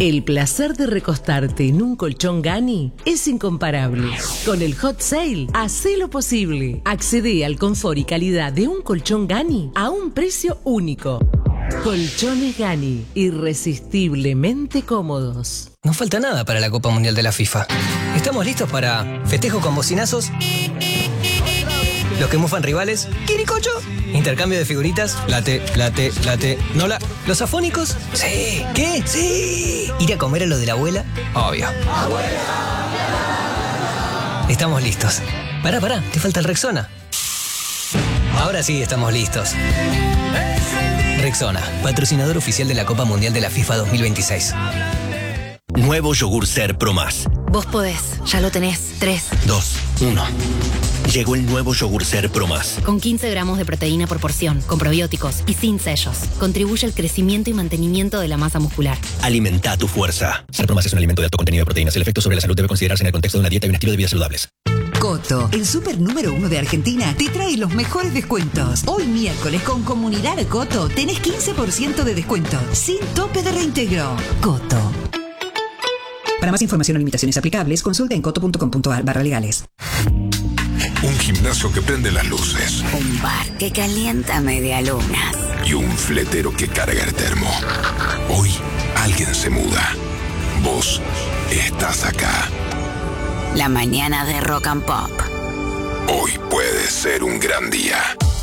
El placer de recostarte en un colchón Gani es incomparable. Con el Hot Sale, hacé lo posible. Accedé al confort y calidad de un colchón Gani a un precio único. Colchones Gani, irresistiblemente cómodos. No falta nada para la Copa Mundial de la FIFA. ¿Estamos listos para festejo con bocinazos? Los que mufan rivales, ¿quiricocho? Intercambio de figuritas, late, nola. ¿Los afónicos? Sí. ¿Qué? Sí. ¿Ir a comer a lo de la abuela? Obvio. Estamos listos. Pará, te falta el Rexona. Ahora sí estamos listos. Rexona, patrocinador oficial de la Copa Mundial de la FIFA 2026. Nuevo yogur Ser Pro Más. Vos podés, ya lo tenés. 3, 2, 1. Llegó el nuevo yogur Ser Pro Más. Con 15 gramos de proteína por porción, con probióticos y sin sellos. Contribuye al crecimiento y mantenimiento de la masa muscular. Alimenta tu fuerza. Ser Pro Más es un alimento de alto contenido de proteínas. El efecto sobre la salud debe considerarse en el contexto de una dieta y un estilo de vida saludables. Coto, el súper número 1 de Argentina, te trae los mejores descuentos. Hoy miércoles con Comunidad Coto tenés 15% de descuento, sin tope de reintegro. Coto. Para más información o limitaciones aplicables, consulta en coto.com.ar/legales. Un gimnasio que prende las luces. Un bar que calienta medialunas. Y un fletero que carga el termo. Hoy alguien se muda. Vos estás acá. La mañana de Rock and Pop. Hoy puede ser un gran día.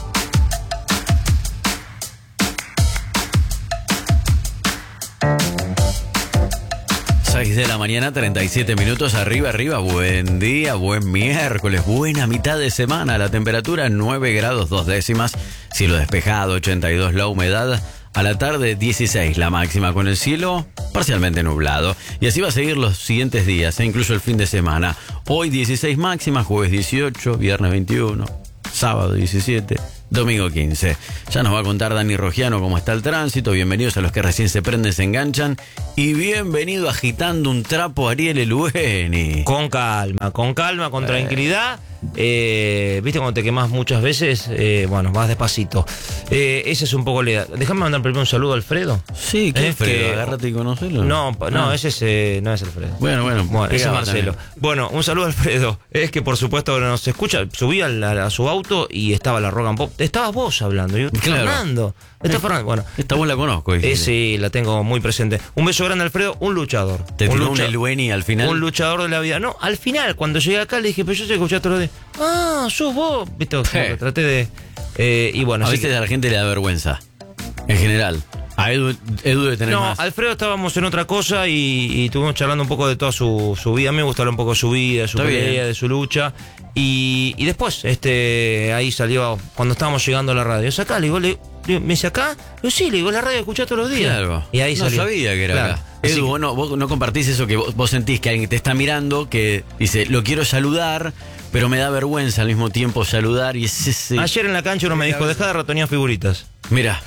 De la mañana, 37 minutos, arriba, buen día, buen miércoles, buena mitad de semana, la temperatura 9 grados 2 décimas, cielo despejado, 82 la humedad, a la tarde 16 la máxima con el cielo parcialmente nublado, y así va a seguir los siguientes días, incluso el fin de semana, hoy 16 máxima, jueves 18, viernes 21, sábado 17, domingo 15. Ya nos va a contar Dani Rogiano cómo está el tránsito. Bienvenidos a los que recién se prenden, se enganchan. Y bienvenido agitando un trapo Ariel Elueni. Con calma, con tranquilidad. Viste cuando te quemas muchas veces, bueno, vas despacito. Esa es un poco la idea. Déjame mandar primero un saludo a Alfredo. Sí, ¿qué Alfredo? Agárrate y conocelo. No, ese no es Alfredo. Bueno, ese es Marcelo. También. Bueno, un saludo a Alfredo. Es que por supuesto nos escucha. Subí a su auto y estaba la Rock and Pop. Estabas vos hablando. Yo, claro. Fernando. Fernando. Bueno, esta voz la conozco. Sí, la tengo muy presente. Un beso grande, Alfredo. Un luchador. ¿Te tiró un Elueni al final? Un luchador de la vida. No, al final, cuando llegué acá le dije, pero yo te escuché todos los días. Ah, sos vos. Viste, traté de... y bueno, a veces a la gente le da vergüenza. En general. A Edu de tener más. No, Alfredo estábamos en otra cosa y estuvimos charlando un poco de toda su vida. A mí me gustó hablar un poco de su vida, de su pelea, de su lucha. Y después, ahí salió, cuando estábamos llegando a la radio, acá, le digo, me dice acá, yo sí, le digo, la radio escuchás todos los días. Claro. Y ahí salió. No sabía que era acá. Edu, vos no compartís eso que vos sentís que alguien te está mirando, que dice, lo quiero saludar, pero me da vergüenza al mismo tiempo saludar y es ese... Ayer en la cancha uno me dijo, deja de ratonear figuritas. Mira.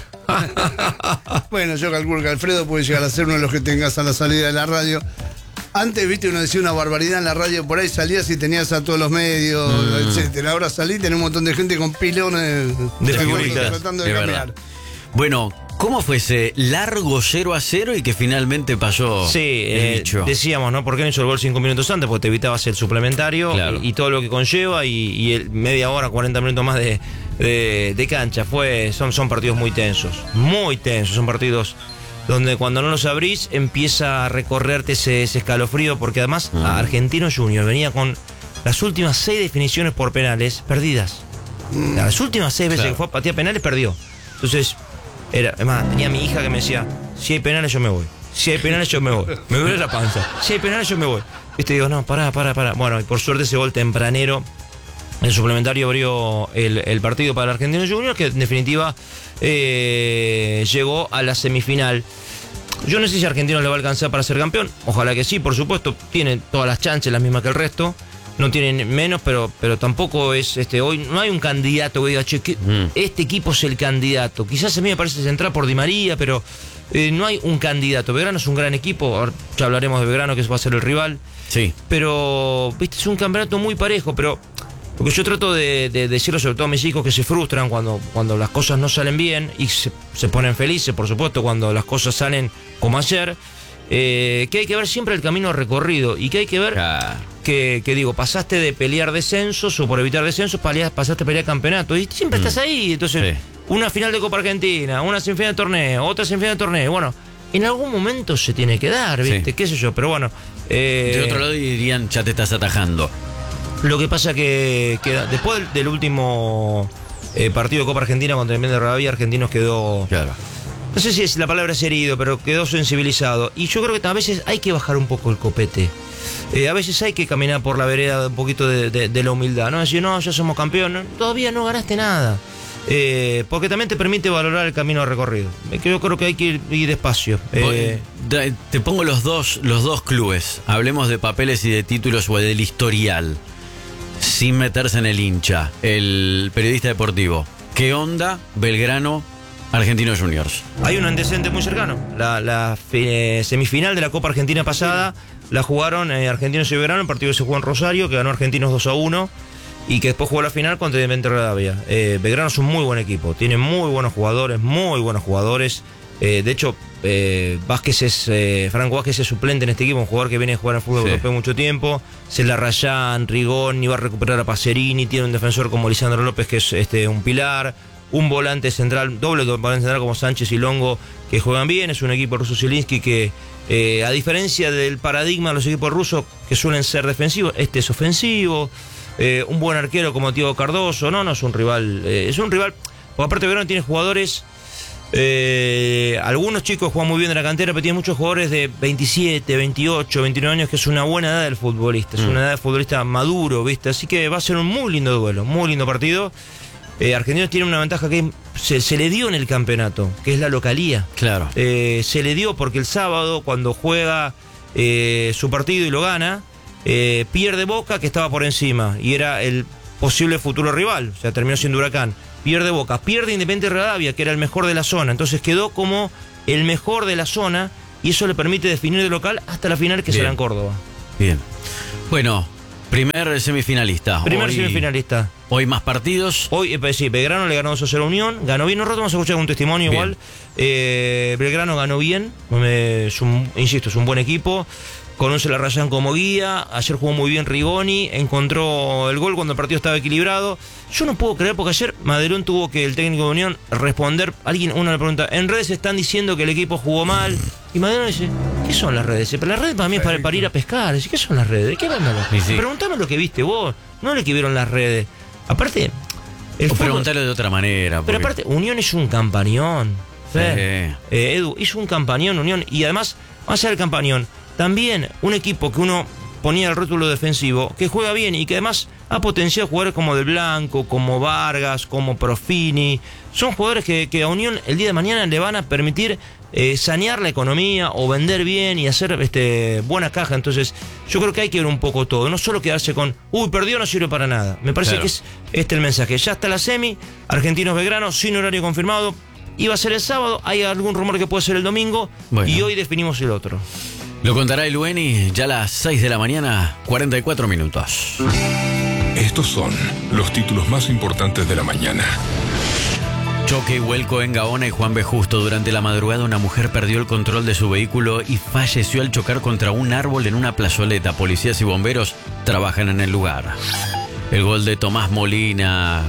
Bueno, yo calculo que Alfredo puede llegar a ser uno de los que tengas a la salida de la radio. Antes, viste, uno decía una barbaridad en la radio, por ahí salías y tenías a todos los medios, etcétera. Ahora salí y tenés un montón de gente con pilones de figuritas tratando de cambiar. Bueno, ¿cómo fue ese largo 0-0 y que finalmente pasó? Sí, decíamos, ¿no? ¿Por qué no hizo el gol 5 minutos antes? Porque te evitabas el suplementario, claro, y todo lo que conlleva y el media hora, 40 minutos más de cancha. Son partidos muy tensos, son partidos donde cuando no los abrís empieza a recorrerte ese escalofrío, porque además Argentinos Juniors venía con las últimas 6 definiciones por penales perdidas. Las últimas 6 veces que fue a patear penales perdió. Entonces, además, tenía a mi hija que me decía, si hay penales yo me voy. Si hay penales yo me voy. Me duele la panza. Si hay penales yo me voy. Y te digo, no, pará. Bueno, y por suerte ese gol tempranero, el suplementario abrió el partido para el Argentinos Juniors, que en definitiva llegó a la semifinal. Yo no sé si Argentinos le va a alcanzar para ser campeón. Ojalá que sí, por supuesto. Tiene todas las chances, las mismas que el resto. No tienen menos, pero tampoco es hoy no hay un candidato que diga, che, este equipo es el candidato. Quizás a mí me parece central por Di María, pero no hay un candidato. Belgrano es un gran equipo, ahora ya hablaremos de Belgrano, que va a ser el rival. Sí. Pero, viste, es un campeonato muy parejo, pero lo que yo trato de decirlo sobre todo a mis hijos, que se frustran cuando las cosas no salen bien y se ponen felices, por supuesto, cuando las cosas salen como ayer. que hay que ver siempre el camino recorrido y que hay que ver que digo, pasaste de pelear descensos o por evitar descensos, pasaste a pelear campeonato y siempre estás ahí. Entonces, una final de Copa Argentina, una semifinal de torneo, otra semifinal de torneo. Bueno, en algún momento se tiene que dar, ¿viste? ¿Qué sé yo? Pero bueno. De otro lado dirían, ya te estás atajando. Lo que pasa que después del último partido de Copa Argentina contra el Independiente Rivadavia, Argentinos quedó... Claro. No sé si es la palabra es herido, pero quedó sensibilizado. Y yo creo que a veces hay que bajar un poco el copete. A veces hay que caminar por la vereda un poquito de la humildad, ¿no? Decir, no, ya somos campeones, todavía no ganaste nada. Porque también te permite valorar el camino recorrido. Yo creo que hay que ir despacio. Te pongo los dos clubes. Hablemos de papeles y de títulos o del historial. Sin meterse en el hincha. El periodista deportivo. ¿Qué onda Belgrano Argentinos Juniors? Hay un antecedente muy cercano. La semifinal de la Copa Argentina pasada la jugaron Argentinos y Belgrano. El partido se jugó en Rosario, que ganó Argentinos 2-1. Y que después jugó la final contra el Independiente Rivadavia. Belgrano es un muy buen equipo. Tiene muy buenos jugadores. De hecho, Franco Vázquez es suplente en este equipo, un jugador que viene a jugar al fútbol europeo mucho tiempo. Celarrayán, Rigoni, va a recuperar a Pacerini. Tiene un defensor como Lisandro López, que es un pilar. Un volante central, doble volante central como Sánchez y Longo, que juegan bien. Es un equipo ruso Zielinski que, a diferencia del paradigma de los equipos rusos, que suelen ser defensivos, este es ofensivo. Un buen arquero como Thiago Cardoso. No es un rival. Porque aparte Belgrano tiene jugadores. Algunos chicos juegan muy bien de la cantera, pero tiene muchos jugadores de 27, 28, 29 años, que es una buena edad del futbolista. Es una edad de futbolista maduro, ¿viste? Así que va a ser un muy lindo duelo, muy lindo partido. Argentinos tiene una ventaja que se le dio en el campeonato, que es la localía. Claro. Se le dio porque el sábado, cuando juega su partido y lo gana, pierde Boca, que estaba por encima y era el posible futuro rival, o sea, terminó siendo Huracán. Pierde Boca, pierde Independiente Rivadavia, que era el mejor de la zona, entonces quedó como el mejor de la zona y eso le permite definir de local hasta la final, que será en Córdoba. Bien. Bueno, primer semifinalista. Semifinalista. Hoy más partidos. Hoy, sí, Belgrano le ganó 2-0 a Unión, ganó bien. Nosotros vamos a escuchar un testimonio igual. Belgrano ganó bien, insisto, es un buen equipo. Con un Celarrayán como guía. Ayer jugó muy bien Rigoni, encontró el gol cuando el partido estaba equilibrado. Yo no puedo creer, porque ayer Maderón tuvo que, el técnico de Unión, responder. Uno le pregunta, en redes están diciendo que el equipo jugó mal. Y Maderón dice, ¿qué son las redes? Pero las redes para mí es para ir a pescar. Dice, ¿qué son las redes? ¿Qué van a ver? Preguntame lo que viste vos, no lo que vieron las redes. Aparte, preguntarlo de otra manera. Porque... Pero aparte, Unión hizo un campañón. Edu, hizo un campañón Unión. Y además, más allá del campañón, también un equipo que uno ponía el rótulo defensivo, que juega bien y que además ha potenciado jugadores como Del Blanco, como Vargas, como Profini. Son jugadores que a Unión el día de mañana le van a permitir sanear la economía o vender bien y hacer buena caja. Entonces yo creo que hay que ver un poco todo, no solo quedarse con perdió, no sirve para nada. Me parece que es el mensaje. Ya está la semi, Argentinos Belgrano, sin horario confirmado. Iba a ser el sábado, hay algún rumor que puede ser el domingo, y hoy definimos el otro. Lo contará el Lueni ya a las 6 de la mañana, 44 minutos. Estos son los títulos más importantes de la mañana. Choque y vuelco en Gaona y Juan B. Justo. Durante la madrugada una mujer perdió el control de su vehículo y falleció al chocar contra un árbol en una plazoleta. Policías y bomberos trabajan en el lugar. Con gol de Tomás Molina,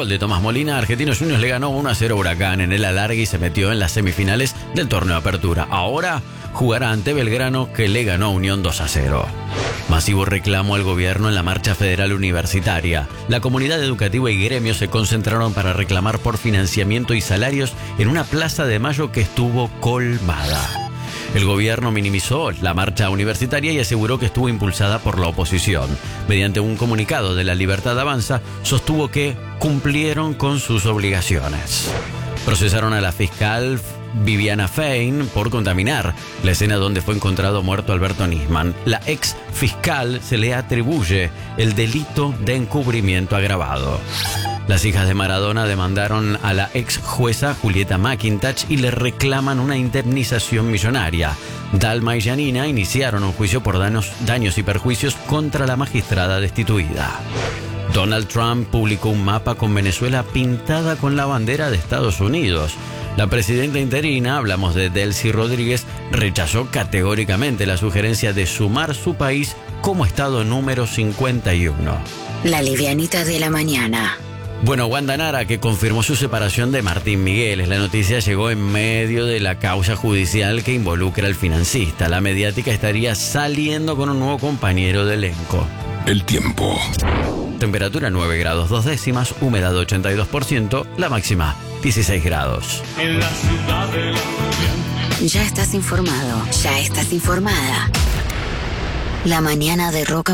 Argentinos Juniors le ganó 1-0 a Huracán en el alargue y se metió en las semifinales del torneo de apertura. Ahora jugará ante Belgrano, que le ganó a Unión 2-0. Masivo reclamo al gobierno en la marcha federal universitaria. La comunidad educativa y gremios se concentraron para reclamar por financiamiento y salarios en una plaza de Mayo que estuvo colmada. El gobierno minimizó la marcha universitaria y aseguró que estuvo impulsada por la oposición. Mediante un comunicado de La Libertad Avanza, sostuvo que cumplieron con sus obligaciones. Procesaron a la fiscal Viviana Fein por contaminar la escena donde fue encontrado muerto Alberto Nisman. La ex fiscal se le atribuye el delito de encubrimiento agravado. Las hijas de Maradona demandaron a la ex jueza Julieta McIntosh y le reclaman una indemnización millonaria. Dalma y Janina iniciaron un juicio por daños y perjuicios contra la magistrada destituida. Donald Trump publicó un mapa con Venezuela pintada con la bandera de Estados Unidos. La presidenta interina, hablamos de Delcy Rodríguez, rechazó categóricamente la sugerencia de sumar su país como estado número 51. La livianita de la mañana. Bueno, Wanda Nara, que confirmó su separación de Martín Migueles. La noticia llegó en medio de la causa judicial que involucra al financista. La mediática estaría saliendo con un nuevo compañero de elenco. El tiempo. Temperatura 9 grados 2 décimas, humedad 82%, la máxima 16 grados. En la ciudad de la... Ya estás informado, ya estás informada. La mañana de Rock